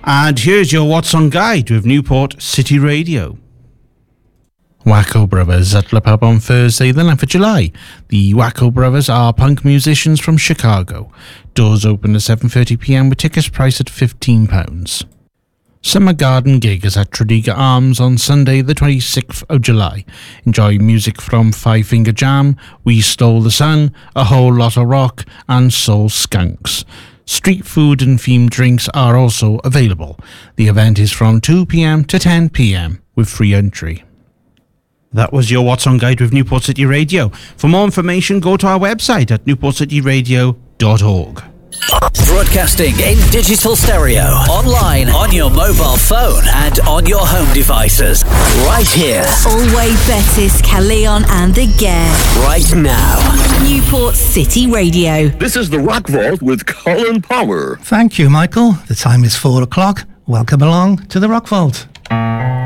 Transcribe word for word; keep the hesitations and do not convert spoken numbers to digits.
And here's your What's On Guide with Newport City Radio. Wacko Brothers at Le Pub on Thursday, the ninth of July. The Wacko Brothers are punk musicians from Chicago. Doors open at seven thirty p m with tickets priced at fifteen pounds. Summer Garden gig is at Tredegar Arms on Sunday, the twenty-sixth of July. Enjoy music from Five Finger Jam, We Stole the Sun, A Whole Lot of Rock, and Soul Skunks. Street food and themed drinks are also available. The event is from two p m to ten p m with free entry. That was your What's On Guide with Newport City Radio. For more information, go to our website at newport city radio dot org. Broadcasting in digital stereo, online, on your mobile phone, and on your home devices. Right here. Always Bettis, Calleon, and the Gare. Right now. Newport City Radio. This is the Rock Vault with Colin Power. Thank you, Michael. The time is four o'clock. Welcome along to the Rock Vault.